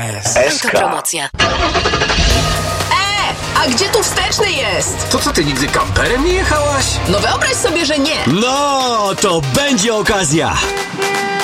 S. Autopromocja. A gdzie tu wsteczny jest? To co, ty nigdy kamperem nie jechałaś? No wyobraź sobie, że nie. No, to będzie okazja.